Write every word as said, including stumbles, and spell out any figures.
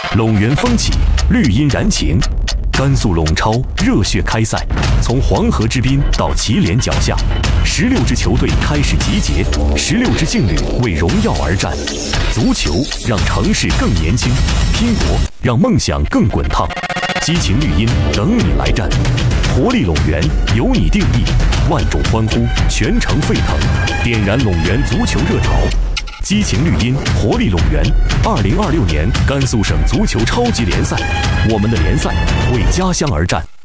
陇源风起，绿荫燃情。甘肃陇超热血开赛，从黄河之滨到祁连脚下，十六支球队开始集结，十六支劲旅为荣耀而战。足球让城市更年轻，拼搏让梦想更滚烫。激情绿茵等你来战，活力陇源由你定义，万众欢呼，全城沸腾，点燃陇源足球热潮。激情绿茵，活力陇源。二零二六年甘肃省足球超级联赛，我们的联赛为家乡而战。